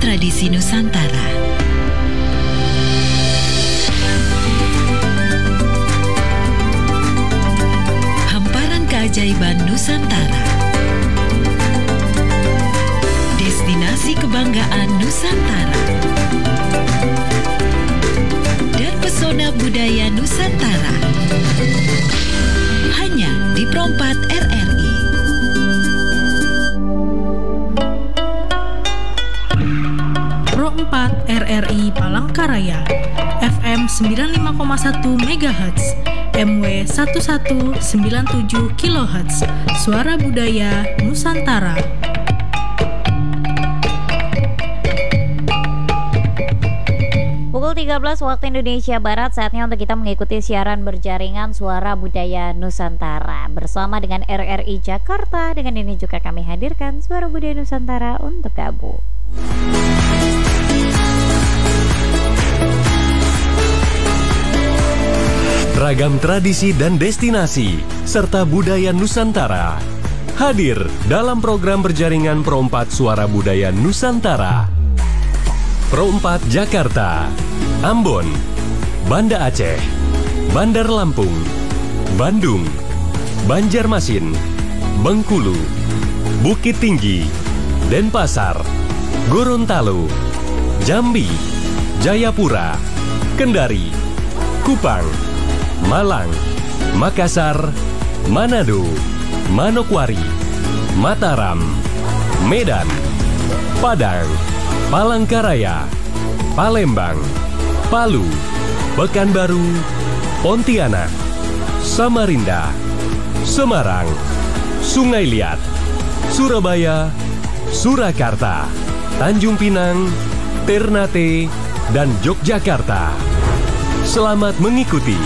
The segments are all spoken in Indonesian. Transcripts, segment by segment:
tradisi Nusantara. Hamparan keajaiban Nusantara. Destinasi kebanggaan Nusantara. Dan pesona budaya Nusantara. Hanya di Pro4 RRI. Pro4 RRI Palangkaraya, FM 95,1 MHz, MW 1197 kHz, Suara Budaya Nusantara. Pukul 13 waktu Indonesia Barat, saatnya untuk kita mengikuti siaran berjaringan Suara Budaya Nusantara bersama dengan RRI Jakarta. Dengan ini juga kami hadirkan Suara Budaya Nusantara untuk kamu. Ragam tradisi dan destinasi serta budaya Nusantara hadir dalam program berjaringan Pro4 Suara Budaya Nusantara. Pro4 Jakarta, Ambon, Banda Aceh, Bandar Lampung, Bandung, Banjarmasin, Bengkulu, Bukit Tinggi, Denpasar, Gorontalo, Jambi, Jayapura, Kendari, Kupang, Malang, Makassar, Manado, Manokwari, Mataram, Medan, Padang, Palangkaraya, Palembang, Palu, Pekanbaru, Pontianak, Samarinda, Semarang, Sungai Liat, Surabaya, Surakarta, Tanjung Pinang, Ternate, dan Yogyakarta. Selamat mengikuti.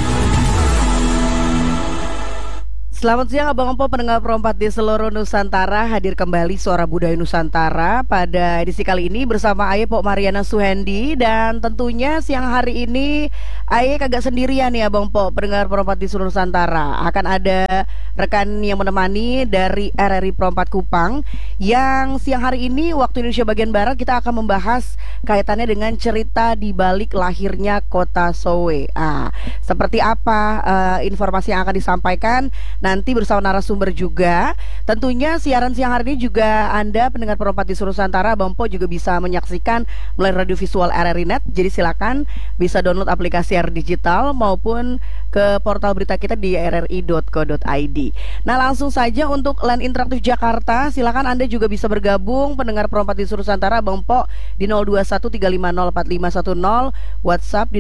Selamat siang Abang Empo, pendengar Pro4 di seluruh Nusantara. Hadir kembali Suara Budaya Nusantara pada edisi kali ini bersama Aye Pok Mariana Suhendi. Dan tentunya siang hari ini Aye kagak sendirian ya Abang Pok, pendengar Pro4 di seluruh Nusantara. Akan ada rekan yang menemani dari RRI Pro4 Kupang, yang siang hari ini waktu Indonesia bagian Barat kita akan membahas kaitannya dengan cerita di balik lahirnya Kota Sowe. Seperti apa informasi yang akan disampaikan nanti bersama narasumber juga. Tentunya siaran siang hari ini juga Anda pendengar Pro4 di seluruh Nusantara, Bang Po juga bisa menyaksikan melalui radio visual RRI Net. Jadi silakan bisa download aplikasi RRI Digital maupun ke portal berita kita di rri.co.id. Nah, langsung saja untuk Line Interaktif Jakarta, silakan Anda juga bisa bergabung pendengar Pro4 di seluruh Nusantara, Bang Po di 0213504510, WhatsApp di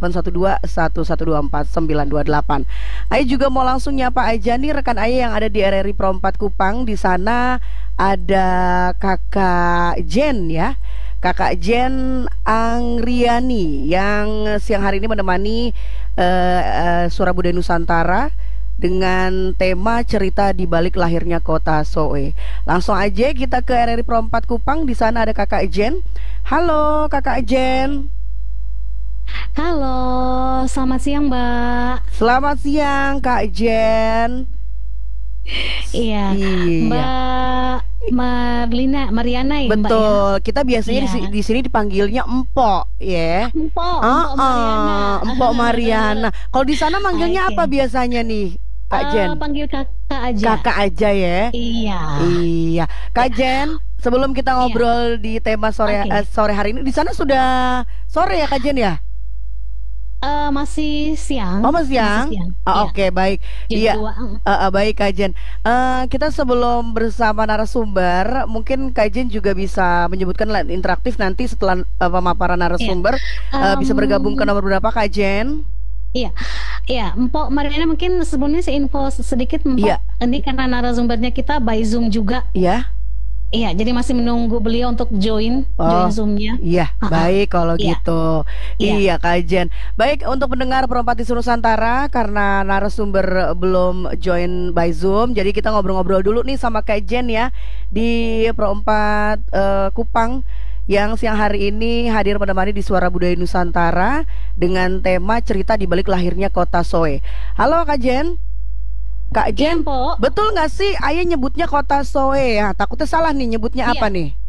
081211249928. Ayo juga mau langsung nyapa aja nih rekan Aye yang ada di RRI Pro4 Kupang. Di sana ada Kakak Jen ya, Kakak Jen Angriani yang siang hari ini menemani Suara Budaya Nusantara dengan tema cerita di balik lahirnya Kota Sowe. Langsung aja kita ke RRI Pro4 Kupang. Di sana ada Kakak Jen. Halo Kakak Jen. Halo, selamat siang Mbak. Selamat siang Kak Jen. Iya, Mbak Mariana ya. Betul, Mbak, ya? kita biasanya di sini dipanggilnya Empok ya. Empok Mariana. Empok Mariana. Kalau di sana manggilnya apa biasanya nih Kak Jen? Panggil kakak aja. Kakak aja ya. Iya. Kak Jen, sebelum kita ngobrol di tema sore hari ini, di sana sudah sore ya Kak Jen ya? Masih siang. Oh, masih siang? Oke, baik. Iya. Baik Kak Jen. Kita sebelum bersama narasumber, mungkin Kak Jen juga bisa menyebutkan line interaktif nanti setelah pemaparan narasumber. Bisa bergabung ke nomor berapa Kak Jen? Iya, Mpok Mariana, mungkin sebelumnya info sedikit Mpok. Ini karena narasumbernya kita by Zoom juga. Iya, jadi masih menunggu beliau untuk join Zoom-nya. Iya, baik kalau gitu. Iya, Kak Jen. Baik, untuk pendengar Pro4 di seluruh Nusantara, karena narasumber belum join by Zoom, jadi kita ngobrol-ngobrol dulu nih sama Kak Jen ya di Pro4 Kupang, yang siang hari ini hadir menemani di Suara Budaya Nusantara dengan tema cerita di balik lahirnya Kota Sowe. Halo Kak Jen. Kak Jen, betul nggak sih Ayah nyebutnya Kota Sowe ya? Takutnya salah nih nyebutnya apa nih?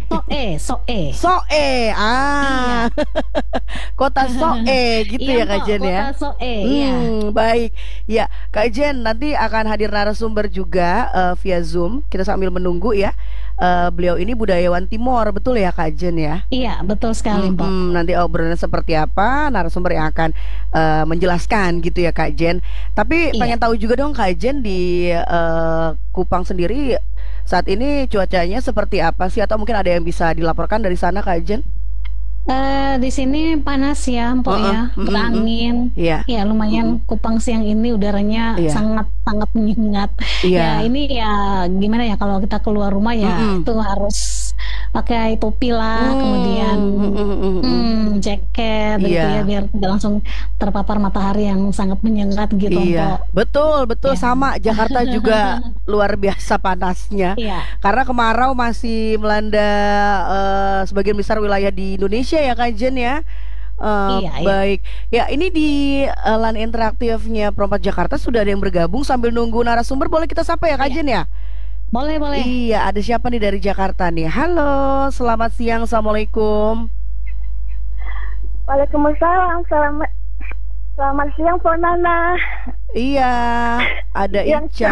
Soe. Iya. Kota Soe gitu ya Kak Jen ya. Kota Soe. Iya. Baik. Ya, Kak Jen nanti akan hadir narasumber juga via Zoom. Kita sambil menunggu ya. Beliau ini budayawan Timor, betul ya Kak Jen ya? Iya, betul sekali, Mbak. Nanti obrolannya seperti apa, narasumber yang akan menjelaskan gitu ya Kak Jen. Tapi pengen tahu juga dong Kak Jen, di Kupang sendiri saat ini cuacanya seperti apa sih, atau mungkin ada yang bisa dilaporkan dari sana Kak Jen? Di sini panas ya, Mpok ya, berangin. Ya lumayan. Kupang siang ini udaranya sangat menyengat. Ya ini ya gimana ya, kalau kita keluar rumah ya itu harus pakai topi lah, kemudian jaket gitu ya, biar tidak langsung terpapar matahari yang sangat menyengat gitu. Mpok. Betul sama. Jakarta juga luar biasa panasnya. Karena kemarau masih melanda sebagian besar wilayah di Indonesia ya Kak Jen ya. Baik. Ya, ini di LAN interaktifnya Perompak Jakarta sudah ada yang bergabung. Sambil nunggu narasumber, boleh kita sapa ya Kak Jen ya? Boleh. Iya, ada siapa nih dari Jakarta nih? Halo, selamat siang, assalamualaikum. Waalaikumsalam, selamat siang Pok Nana. Iya, ada yang Ica.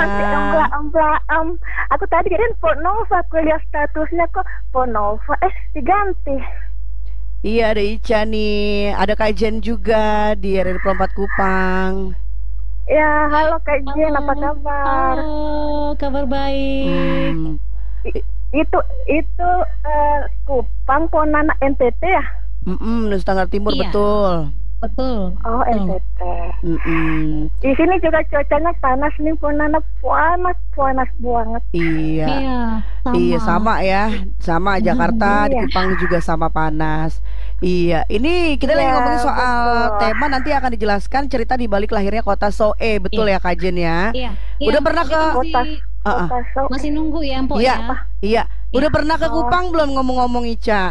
Aku tadi kirain Pok Nova, aku lihat statusnya kok Pok Nova, diganti. Iya, ada Ica nih, ada Kak Jen juga di RRI Perompak Kupang. Ya, halo Kak Jen, apa kabar? Halo, kabar baik. Itu Kupang, Ponana, NTT ya? Nusa Tenggara Timur, betul. Oh, NTT. Di sini juga cuacanya panas nih, Ponana, panas banget. Iya, sama ya, sama Jakarta, di Kupang juga sama panas. Iya, ini kita lagi ngomongin soal tema, nanti akan dijelaskan cerita di balik lahirnya kota Soe, betul ya Kak Jen ya? Udah pernah ke kota Soe? Masih nunggu ya, Mpok ya? Iya. Udah pernah ke Kupang belum, ngomong-ngomong Ica?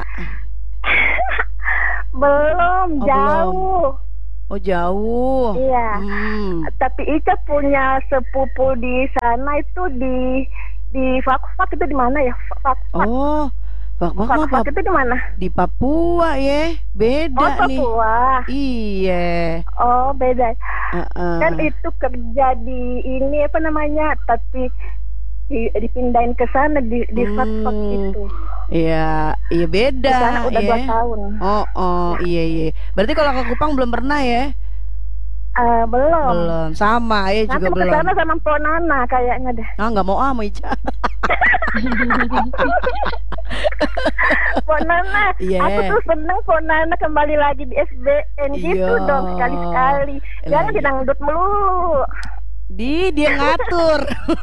Belum, jauh. Oh, jauh. Iya. Tapi Ica punya sepupu di sana, itu di Fakfak, itu di mana ya? Fakfak. Oh, Fakfak itu di mana? Di Papua ya, beda nih. Oh, Papua. Iya. Oh, beda. Kan itu kerja di ini apa namanya? Tapi dipindahin ke sana di Fakfak itu. Iya, beda. Di sana udah 2 tahun. Iya. Berarti kalau ke Kupang belum pernah ya? Belum. Sama ya juga belum. Nanti kesana sama Pok Nana kayaknya deh. Nggak mau sama Ica. Pok Nana, aku tuh seneng Pok Nana kembali lagi di SBN gitu dong, sekali-sekali. Jangan didangdut melulu. Dia ngatur.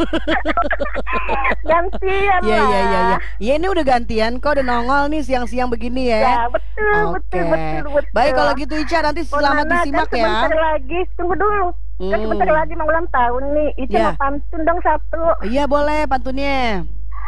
Gantian lah. Iya. Iya, ini udah gantian kok, udah nongol nih siang-siang begini ya. Ya, betul. Baik, kalau gitu Ica, nanti selamat disimak kan ya. Sebentar lagi, tunggu dulu. Kan sebentar lagi mau ulang tahun nih. Ica mau pantun dong satu. Iya, boleh pantunnya.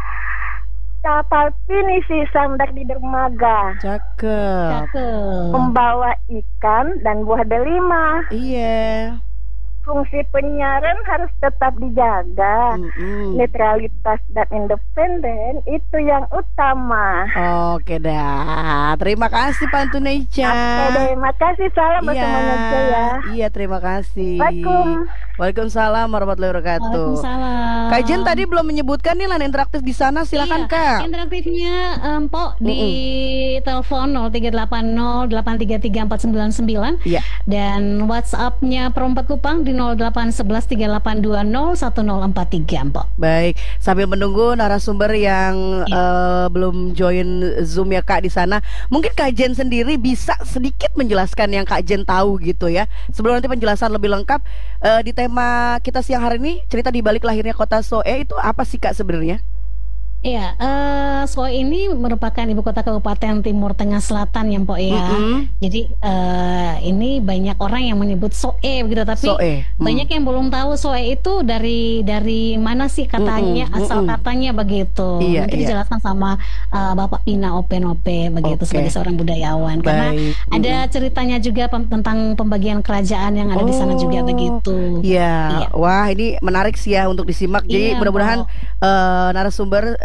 Tapi nih si Sandak di dermaga. Cakep. Membawa ikan dan buah delima. Iya. Fungsi penyiaran harus tetap dijaga. Netralitas dan independen itu yang utama. Oke dah. Terima kasih pantunnya Ica. Oke deh, makasih, salam buat semuanya aja ya. Iya, terima kasih. Waalaikumsalam warahmatullahi wabarakatuh. Waalaikumsalam. Kak Jen tadi belum menyebutkan nih LAN interaktif di sana, silakan Kak. Interaktifnya Mpok di telepon 0380 833 499. Dan WhatsApp-nya Perompak Kupang di 0811 3820 1043, Mpok. Baik, sambil menunggu narasumber yang belum join Zoom ya Kak di sana, mungkin Kak Jen sendiri bisa sedikit menjelaskan yang Kak Jen tahu gitu ya. Sebelum nanti penjelasan lebih lengkap di tema kita siang hari ini, cerita di balik lahirnya kota Soe itu apa sih Kak sebenarnya? Iya, Soe ini merupakan ibu kota Kabupaten Timur Tengah Selatan ya, Mpok ya. Jadi ini banyak orang yang menyebut Soe begitu, tapi banyak yang belum tahu Soe itu dari mana sih katanya, asal katanya begitu. Nanti dijelaskan sama Bapak Pina Ope begitu sebagai seorang budayawan. Karena ada ceritanya juga tentang pembagian kerajaan yang ada di sana juga begitu. Iya. Wah, ini menarik sih ya untuk disimak. Jadi mudah-mudahan narasumber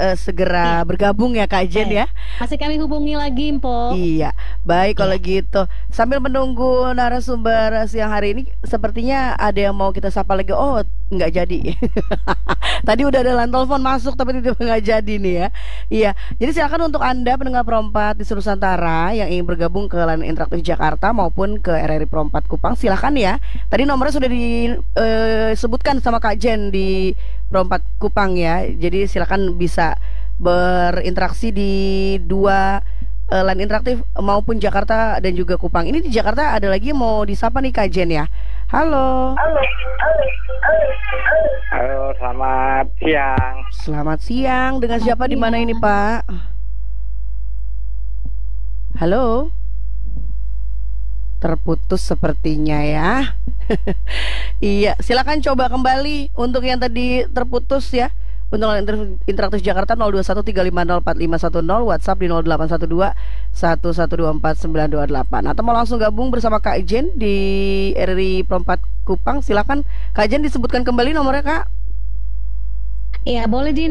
segera bergabung ya Kak Jen ya. Masih kami hubungi lagi Mpo. Iya, baik kalau gitu. Sambil menunggu narasumber siang hari ini, sepertinya ada yang mau kita sapa lagi. Oh, nggak jadi. Tadi udah ada line telepon masuk tapi tidak nggak jadi nih ya. Iya, jadi silakan untuk Anda pendengar Pro 4 di seluruh Nusantara yang ingin bergabung ke Layanan Interaktif Jakarta maupun ke RRI Pro 4 Kupang, silakan ya. Tadi nomornya sudah disebutkan sama Kak Jen di Pro 4 Kupang ya. Jadi silakan bisa berinteraksi di dua line interaktif maupun Jakarta dan juga Kupang. Ini di Jakarta ada lagi mau disapa nih Kak Jen ya. Halo. Halo, selamat siang. Selamat siang. Dengan siapa di mana ini Pak? Halo. Terputus sepertinya ya. Iya, silakan coba kembali untuk yang tadi terputus ya. Untuk Interaktif Jakarta 0213504510, WhatsApp di 0812-1124-928. Atau mau langsung gabung bersama Kak Jen di RRI Pro 4 Kupang, silakan Kak Jen disebutkan kembali nomornya Kak. Ya, boleh di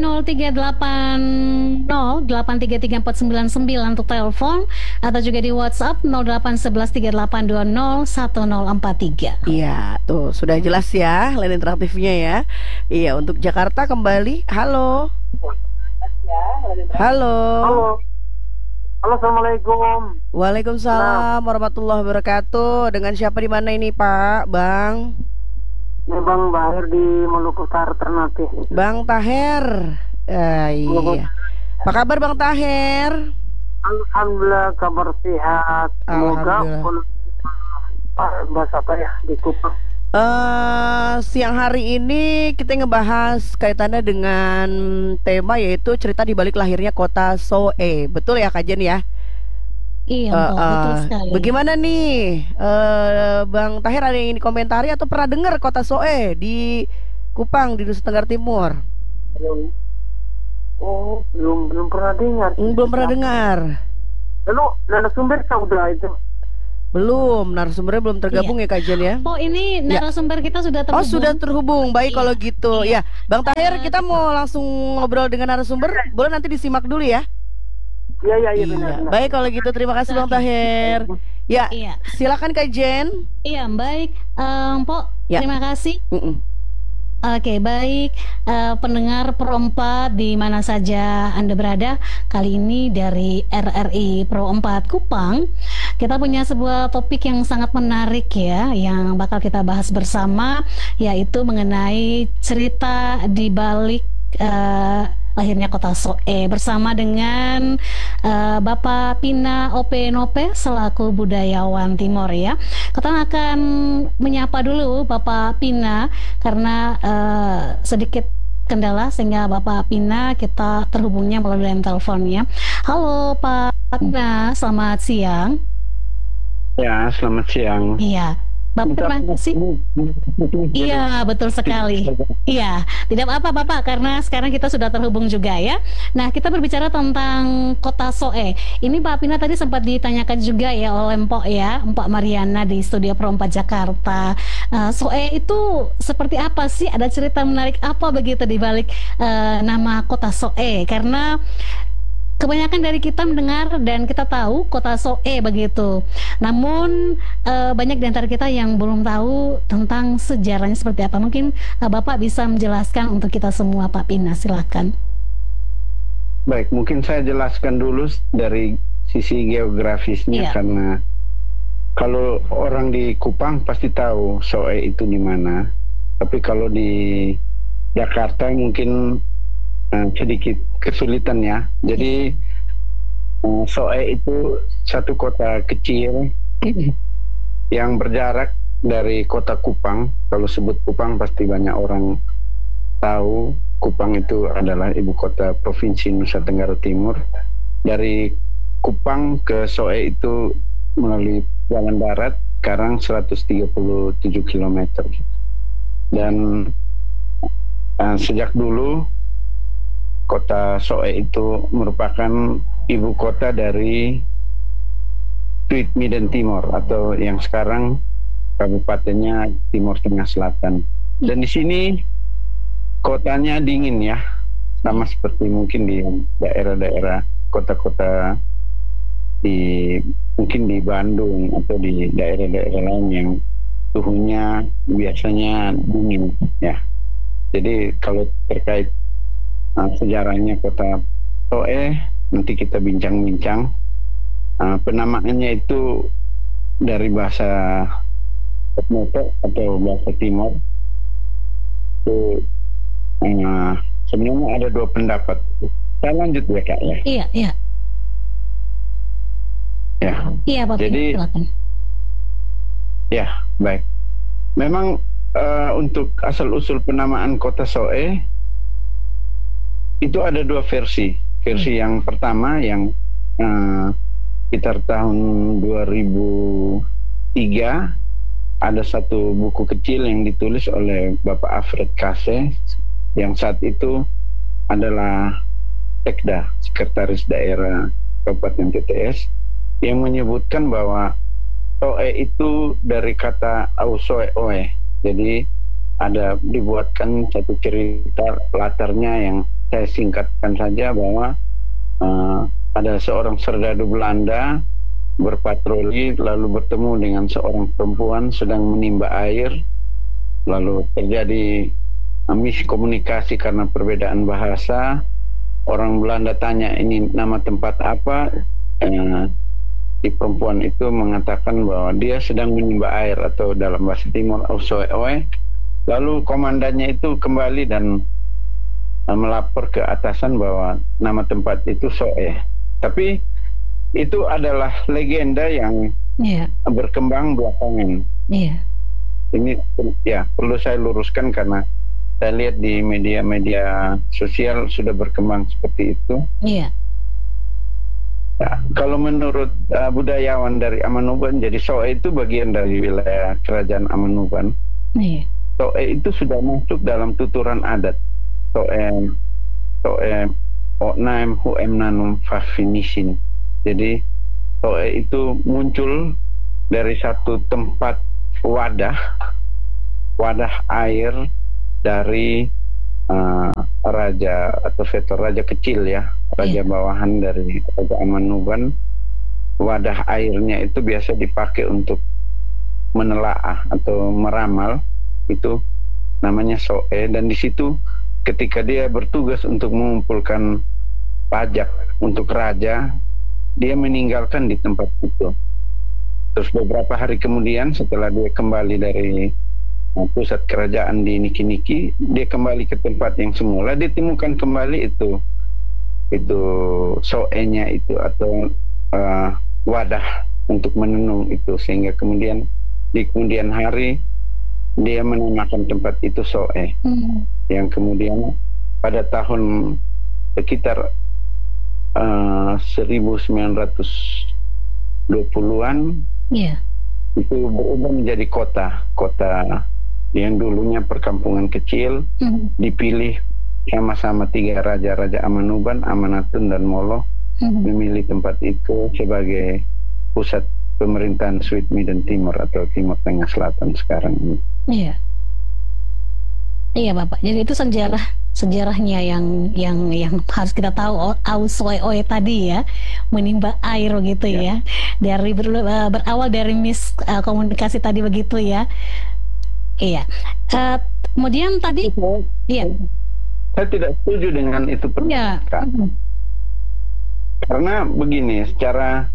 0380833499 untuk telepon atau juga di WhatsApp 081138201043. Iya, tuh sudah jelas ya line interaktifnya ya. Iya, untuk Jakarta kembali. Halo. Halo. Halo, assalamualaikum. Waalaikumsalam warahmatullahi wabarakatuh. Dengan siapa di mana ini Pak, Bang? Ini Bang Tahir di Maluku Utara Ternate. Bang Tahir. Iya. Apa kabar Bang Tahir? Alhamdulillah, kabar sehat. Semoga bahasa apa ya di Kupang. Siang hari ini kita ngebahas kaitannya dengan tema yaitu cerita di balik lahirnya kota Soe. Betul ya Kak Jen ya? Iya, betul sekali. Bagaimana nih Bang Tahir, ada yang ingin dikomentari atau pernah dengar kota Soe di Kupang di Nusa Tenggara Timur? Belum pernah dengar. Belum pernah dengar. Lalu narasumber sudah itu? Belum, narasumbernya belum tergabung ya Kak Jen ya. Oh, ini narasumber kita sudah terhubung. Oh, sudah terhubung. Baik kalau gitu. Ya, Bang Tahir, kita mau langsung ngobrol dengan narasumber. Boleh nanti disimak dulu ya. Iya, benar. Baik kalau gitu, terima kasih Bang Tahir. Ya, silakan Kak Jen. Iya, baik. Mpok, terima kasih. Oke, baik. Pendengar Pro 4 di mana saja Anda berada, kali ini dari RRI Pro 4 Kupang, kita punya sebuah topik yang sangat menarik ya, yang bakal kita bahas bersama, yaitu mengenai cerita di balik lahirnya kota Soe, bersama dengan Bapak Pina Ope Nope selaku budayawan Timor ya. Kita akan menyapa dulu Bapak Pina karena sedikit kendala sehingga Bapak Pina kita terhubungnya melalui line teleponnya. Halo Pak Pina, selamat siang. Ya, selamat siang. Iya. Bapak, terima kasih. Iya, betul sekali. Iya, tidak apa-apa Bapak, karena sekarang kita sudah terhubung juga ya. Nah, kita berbicara tentang kota Soe. Ini Pak Pina tadi sempat ditanyakan juga ya oleh Mpok ya, Mpok Mariana di Studio Pro 4 Jakarta. Soe itu seperti apa sih? Ada cerita menarik apa begitu di balik nama kota Soe? Karena kebanyakan dari kita mendengar dan kita tahu kota Soe begitu. Namun banyak di antara kita yang belum tahu tentang sejarahnya seperti apa. Mungkin Bapak bisa menjelaskan untuk kita semua, Pak Pina, silakan. Baik, mungkin saya jelaskan dulu dari sisi geografisnya karena kalau orang di Kupang pasti tahu Soe itu di mana. Tapi kalau di Jakarta mungkin sedikit kesulitan ya. Jadi Soe itu satu kota kecil yang berjarak dari kota Kupang. Kalau sebut Kupang pasti banyak orang tahu Kupang itu adalah ibu kota Provinsi Nusa Tenggara Timur. Dari Kupang ke Soe itu melalui jalan darat sekarang 137 km. Dan sejak dulu kota Soe itu merupakan ibu kota dari Tweed Midden Timor atau yang sekarang kabupatennya Timor Tengah Selatan. Dan di sini kotanya dingin ya, sama seperti mungkin di daerah-daerah kota-kota mungkin di Bandung atau di daerah-daerah lain yang suhunya biasanya dingin ya. Jadi kalau terkait sejarahnya kota Soe nanti kita bincang-bincang. Penamaannya itu dari bahasa Moto atau bahasa Timor. Itu sebenarnya ada dua pendapat. Saya lanjut ya Kak ya. Iya. Ya. Iya Bapak. Jadi silakan. Ya baik. Memang untuk asal usul penamaan kota Soe itu ada dua versi. Versi yang pertama yang sekitar tahun 2003 ada satu buku kecil yang ditulis oleh Bapak Alfred Kase yang saat itu adalah Sekda, Sekretaris Daerah Kabupaten TTS, yang menyebutkan bahwa Soe itu dari kata Ausoe-oe. Jadi ada dibuatkan satu cerita latarnya yang saya singkatkan saja bahwa ada seorang serdadu Belanda berpatroli lalu bertemu dengan seorang perempuan sedang menimba air, lalu terjadi miskomunikasi karena perbedaan bahasa. Orang Belanda tanya ini nama tempat apa, si perempuan itu mengatakan bahwa dia sedang menimba air atau dalam bahasa Timur Ausoe-oe. Lalu komandannya itu kembali dan melapor ke atasan bahwa nama tempat itu Soe. Tapi itu adalah legenda yang berkembang belakangan. Ini ya perlu saya luruskan karena saya lihat di media-media sosial sudah berkembang seperti itu. Nah, kalau menurut budayawan dari Amanuban, jadi Soe itu bagian dari wilayah kerajaan Amanuban. Soe itu sudah masuk dalam tuturan adat. Soe Onaim Huemnanum Fafinisin. Jadi Soe itu muncul dari satu tempat wadah air dari raja atau veto raja kecil ya, raja bawahan dari Raja Amanuban. Wadah airnya itu biasa dipakai untuk menelaah atau meramal, itu namanya Soe. Dan di situ ketika dia bertugas untuk mengumpulkan pajak untuk raja, dia meninggalkan di tempat itu. Terus beberapa hari kemudian setelah dia kembali dari pusat kerajaan di Niki-Niki, dia kembali ke tempat yang semula, dia temukan kembali itu Soe-nya itu atau wadah untuk menenung itu, sehingga kemudian di kemudian hari dia menamakan tempat itu Soe. Yang kemudian pada tahun sekitar 1920-an itu berubah menjadi kota yang dulunya perkampungan kecil. Dipilih sama-sama 3 raja Amanuban, Amanatun dan Molo, memilih tempat itu sebagai pusat pemerintahan Sweetme dan Timur atau Timur Tengah Selatan sekarang ini. Iya Bapak. Jadi itu sejarahnya yang harus kita tahu. Ausoe-oe tadi ya, menimba air gitu ya. Dari berawal dari komunikasi tadi begitu ya. Iya. Kemudian tadi saya tidak setuju dengan itu pernyataan. Karena begini, secara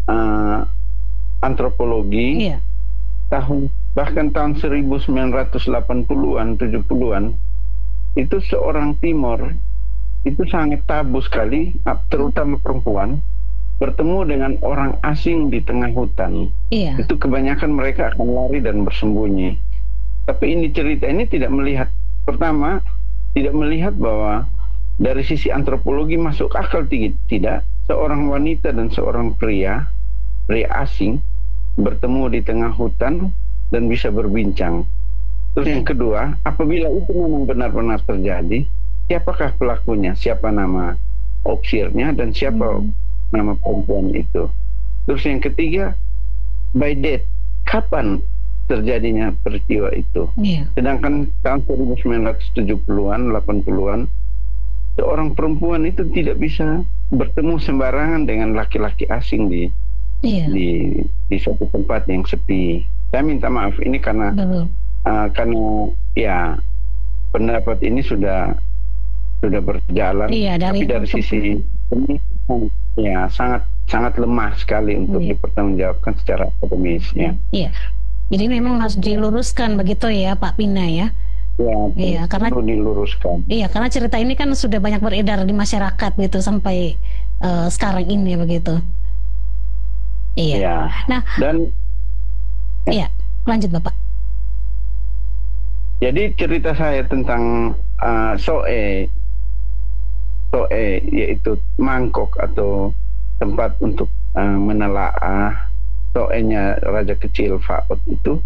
antropologi bahkan tahun 1980-an 70-an itu seorang Timor itu sangat tabu sekali, terutama perempuan, bertemu dengan orang asing di tengah hutan. Itu kebanyakan mereka akan lari dan bersembunyi. Tapi cerita ini tidak melihat, pertama tidak melihat bahwa dari sisi antropologi masuk akal tidak seorang wanita dan seorang pria asing bertemu di tengah hutan dan bisa berbincang. Terus yang kedua, apabila itu memang benar-benar terjadi, siapakah pelakunya, siapa nama opsirnya, dan siapa nama perempuan itu. Terus yang ketiga, by date, kapan terjadinya peristiwa itu. Sedangkan tahun 1970-an, 80-an seorang perempuan itu tidak bisa bertemu sembarangan dengan laki-laki asing di suatu tempat yang sepi. Saya minta maaf ini karena ya pendapat ini sudah berjalan, tapi dari sisi ini ya sangat lemah sekali untuk dipertanggungjawabkan secara akademis ya. Iya. Jadi memang harus diluruskan begitu ya Pak Pina ya. Iya, karena perlu diluruskan. Iya, karena cerita ini kan sudah banyak beredar di masyarakat gitu sampai sekarang ini begitu. Iya. Nah, dan lanjut Bapak. Jadi cerita saya tentang Soe yaitu mangkok atau tempat untuk menelaah Soe-nya Raja Kecil Faot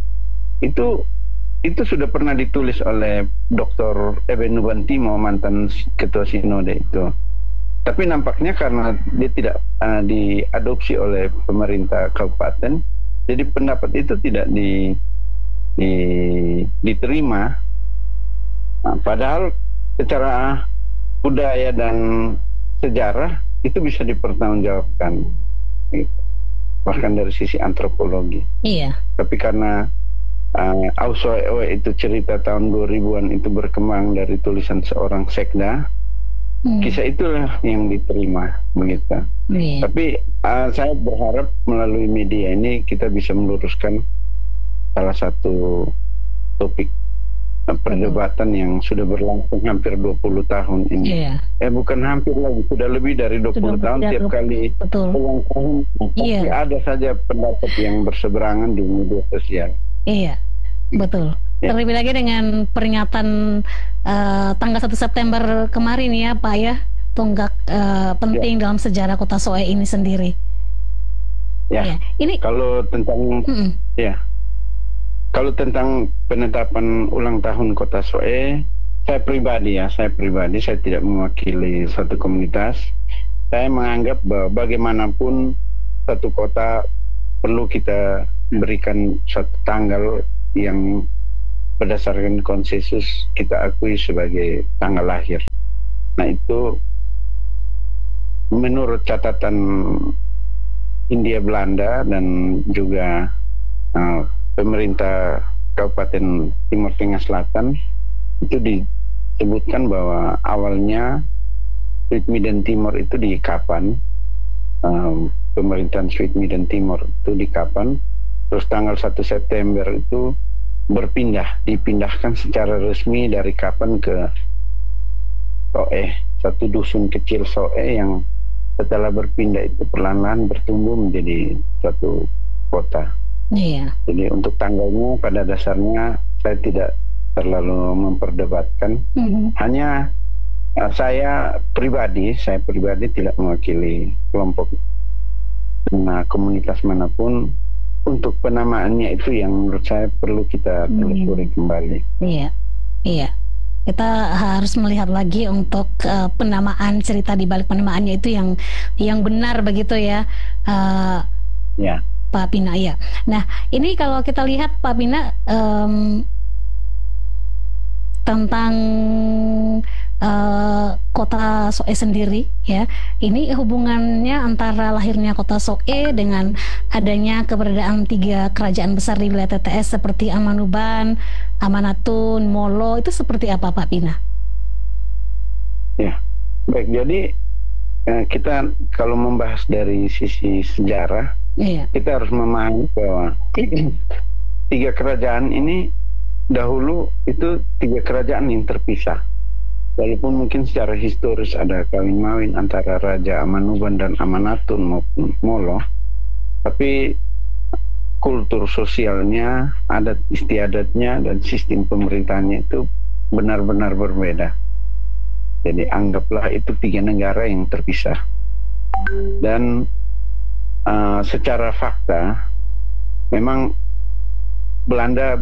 itu sudah pernah ditulis oleh Dr. Eben Nubantimo, mantan ketua sinode itu. Tapi nampaknya karena dia tidak diadopsi oleh pemerintah kabupaten, jadi pendapat itu tidak diterima. Nah, padahal secara budaya dan sejarah itu bisa dipertanggungjawabkan, bahkan dari sisi antropologi. Iya. Tapi karena Ausoe itu cerita tahun 2000-an itu berkembang dari tulisan seorang sekda, kisah itulah yang diterima begitu. Tapi saya berharap melalui media ini kita bisa meluruskan salah satu topik perdebatan yang sudah berlangsung hampir 20 tahun ini. Bukan hampir lagi, sudah lebih dari 20 tahun. Tiap kali ulang tahun pasti ada saja pendapat yang berseberangan di media sosial. Iya, betul. Terlebih lagi dengan peringatan tanggal 1 September kemarin ya Pak ya, tonggak penting dalam sejarah Kota Soe ini sendiri. Ini kalau tentang kalau tentang penetapan ulang tahun Kota Soe, saya pribadi saya tidak mewakili suatu komunitas. Saya menganggap bahwa bagaimanapun satu kota perlu kita berikan suatu tanggal yang berdasarkan konsensus kita akui sebagai tanggal lahir. Nah itu menurut catatan Hindia Belanda dan juga pemerintah Kabupaten Timur Tengah Selatan itu disebutkan bahwa awalnya Sweet Midden Timur itu di Kapan, pemerintahan Sweet Midden Timur itu di Kapan, terus tanggal 1 September itu dipindahkan secara resmi dari Kapan ke Soe, satu dusun kecil Soe yang setelah berpindah itu perlahan-lahan bertumbuh menjadi suatu kota. Jadi untuk tanggalnya pada dasarnya saya tidak terlalu memperdebatkan. Hanya saya pribadi tidak mewakili kelompok komunitas manapun. Untuk penamaannya itu yang menurut saya perlu kita telusuri kembali. Iya. Kita harus melihat lagi untuk penamaan, cerita di balik penamaannya itu yang benar begitu ya. Pak Pina ya. Nah ini kalau kita lihat Pak Pina tentang Kota Soe sendiri ya, ini hubungannya antara lahirnya Kota Soe dengan adanya keberadaan 3 kerajaan besar di wilayah TTS seperti Amanuban, Amanatun, Molo, itu seperti apa Pak Pina? Ya, baik, jadi kita kalau membahas dari sisi sejarah, kita harus memahami bahwa 3 kerajaan ini dahulu itu 3 kerajaan yang terpisah. Walaupun mungkin secara historis ada kawin-mawin antara Raja Amanuban dan Amanatun maupun Molo, tapi kultur sosialnya, adat istiadatnya, dan sistem pemerintahannya itu benar-benar berbeda. Jadi anggaplah itu 3 negara yang terpisah. Dan secara fakta, memang Belanda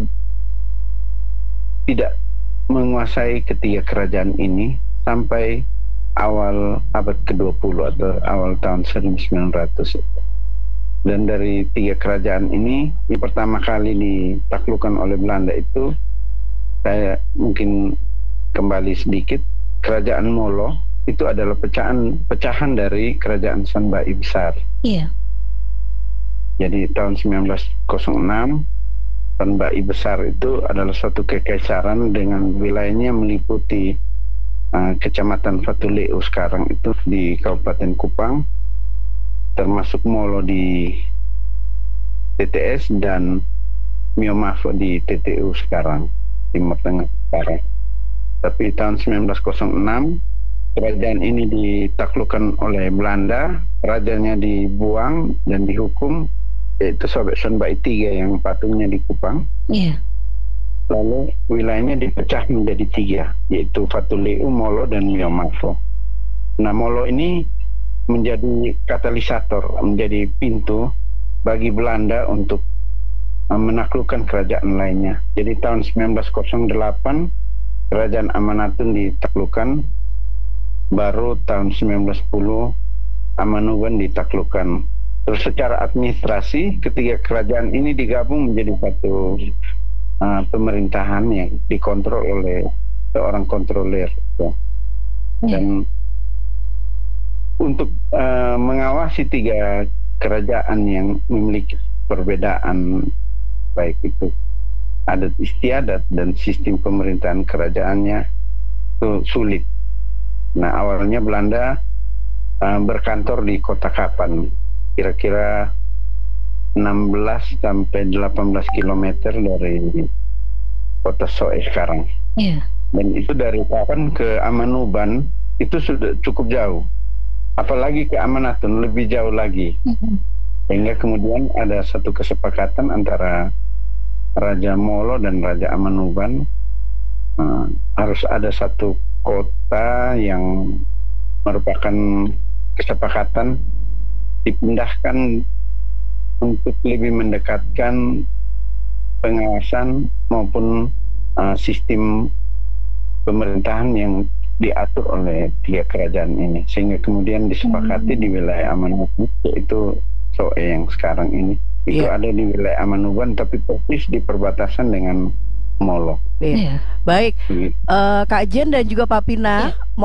tidak menguasai ketiga kerajaan ini sampai awal abad ke-20 atau awal tahun 1900. Dan dari 3 kerajaan ini, yang pertama kali ditaklukkan oleh Belanda itu, saya mungkin kembali sedikit, Kerajaan Molo itu adalah pecahan dari Kerajaan Sanbai Besar. Iya. Jadi tahun 1906 Sanbai Besar itu adalah suatu kekaisaran dengan wilayahnya meliputi Kecamatan Fatuleu sekarang itu di Kabupaten Kupang, termasuk Molo di TTS dan Miomafo di TTU sekarang, Timur Tengah sekarang. Tapi tahun 1906 kerajaan ini ditaklukkan oleh Belanda, rajanya dibuang dan dihukum, yaitu Sobek Sanbai III yang patungnya di Kupang. Iya. Lalu wilayahnya dipecah menjadi 3, yaitu Fatuleu, Molo, dan Miomafo. Nah, Molo ini menjadi katalisator, menjadi pintu bagi Belanda untuk menaklukkan kerajaan lainnya. Jadi tahun 1908 Kerajaan Amanatun ditaklukkan, baru tahun 1910 Amanuban ditaklukkan. Terus secara administrasi ketiga kerajaan ini digabung menjadi satu pemerintahan yang dikontrol oleh seorang kontroler. Dan untuk mengawasi 3 kerajaan yang memiliki perbedaan, baik itu adat istiadat dan sistem pemerintahan kerajaannya, itu sulit. Nah, awalnya Belanda berkantor di Kota Kapan, kira-kira 16 sampai 18 km dari Kota Soe sekarang. Yeah. Dan itu dari Kapan ke Amanuban itu sudah cukup jauh. Apalagi ke Amanatun lebih jauh lagi. Sehingga kemudian ada satu kesepakatan antara Raja Molo dan Raja Amanuban, harus ada satu kota yang merupakan kesepakatan dipindahkan untuk lebih mendekatkan pengawasan maupun sistem pemerintahan yang diatur oleh 3 kerajaan ini, sehingga kemudian disepakati di wilayah Amanuban, yaitu Soe yang sekarang ini. Itu ada di wilayah Amanuban, tapi persis di perbatasan dengan Molo. Baik, Kak Jen dan juga Pak Pina.